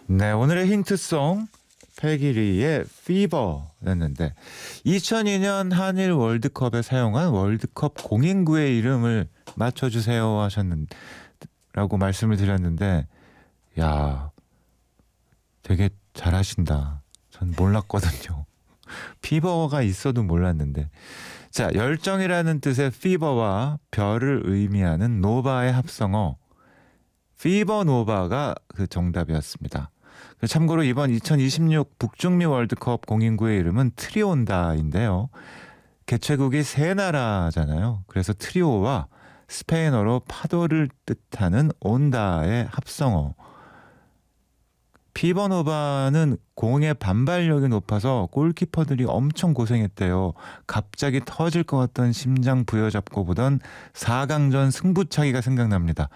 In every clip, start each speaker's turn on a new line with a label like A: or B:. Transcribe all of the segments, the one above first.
A: 네, 오늘의 힌트송 패기리의 피버였는데 2002년 한일 월드컵에 사용한 월드컵 공인구의 이름을 맞춰주세요 라고 말씀을 드렸는데 야, 되게 잘하신다. 전 몰랐거든요. 피버가 있어도 몰랐는데. 자, 열정이라는 뜻의 피버와 별을 의미하는 노바의 합성어 피버노바가 그 정답이었습니다. 참고로 이번 2026 북중미 월드컵 공인구의 이름은 트리온다인데요. 개최국이 세 나라잖아요. 그래서 트리오와 스페인어로 파도를 뜻하는 온다의 합성어. 피버노바는 공의 반발력이 높아서 골키퍼들이 엄청 고생했대요. 갑자기 터질 것 같던 심장 부여잡고 보던 4강전 승부차기가 생각납니다.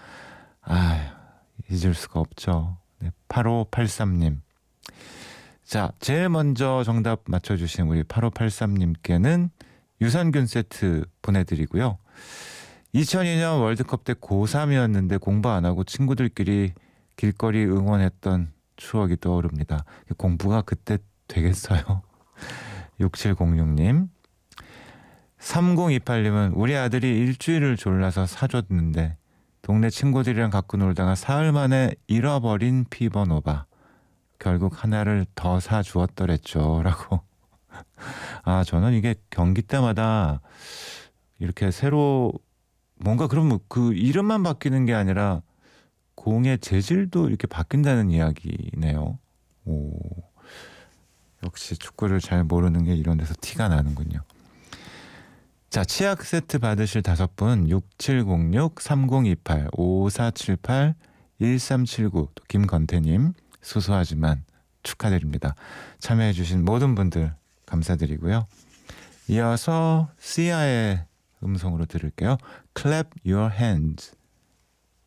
A: 잊을 수가 없죠. 네, 8583님. 자, 제일 먼저 정답 맞춰주신 우리 8583님께는 유산균 세트 보내드리고요. 2002년 월드컵 때 고3이었는데 공부 안 하고 친구들끼리 길거리 응원했던 추억이 떠오릅니다. 공부가 그때 되겠어요? 6706님. 3028님은 우리 아들이 일주일을 졸라서 사줬는데 동네 친구들이랑 갖고 놀다가 사흘 만에 잃어버린 피버노바. 결국 하나를 더 사주었더랬죠. 라고. 저는 이게 경기 때마다 이렇게 새로 뭔가 그러면 그 이름만 바뀌는 게 아니라 공의 재질도 이렇게 바뀐다는 이야기네요. 오, 역시 축구를 잘 모르는 게 이런 데서 티가 나는군요. 자, 치약 세트 받으실 5분 6706-3028-5478-1379 또 김건태님 소소하지만 축하드립니다. 참여해주신 모든 분들 감사드리고요. 이어서 시아의 음성으로 들을게요. Clap your hands.